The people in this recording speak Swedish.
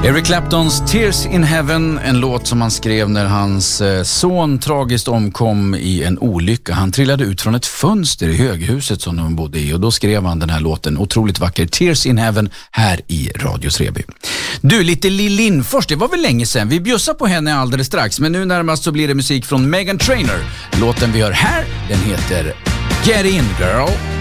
Eric Claptons Tears in Heaven, en låt som han skrev när hans son tragiskt omkom i en olycka. Han trillade ut från ett fönster i höghuset som de bodde i och då skrev han den här låten, otroligt vacker, Tears in Heaven, här i Radio Sreby. Du, lite Lill Lindfors, det var väl länge sedan. Vi bjussar på henne alldeles strax, men nu närmast så blir det musik från Meghan Trainor. Låten vi hör här, den heter Get In Girl.